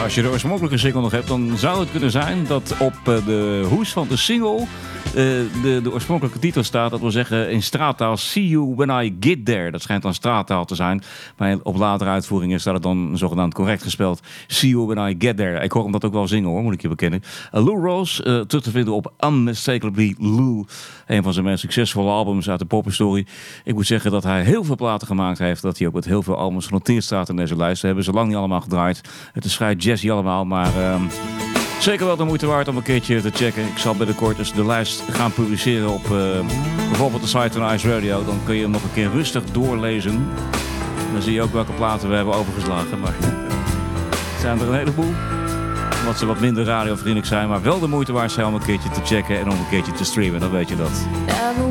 Als je de oorspronkelijke single nog hebt, dan zou het kunnen zijn dat op de hoes van de single de oorspronkelijke titel staat. Dat wil zeggen in straattaal See You When I Get There. Dat schijnt dan straattaal te zijn. Maar op latere uitvoeringen staat het dan zogenaamd correct gespeld. See You When I Get There. Ik hoor hem dat ook wel zingen hoor, moet ik je bekennen. Lou Rawls, terug te vinden op Unmistakably Lou. Een van zijn meest succesvolle albums uit de pophistorie. Ik moet zeggen dat hij heel veel platen gemaakt heeft. Dat hij ook met heel veel albums genoteerd staat in deze lijst. We hebben ze lang niet allemaal gedraaid. Het is vrij jazzy allemaal, maar zeker wel de moeite waard om een keertje te checken. Ik zal binnenkort dus de lijst gaan publiceren op bijvoorbeeld de site van Ice Radio. Dan kun je hem nog een keer rustig doorlezen. Dan zie je ook welke platen we hebben overgeslagen. Maar het zijn er een heleboel. Omdat ze wat minder radiovriendelijk zijn, maar wel de moeite waard zijn om een keertje te checken en om een keertje te streamen. Dan weet je dat.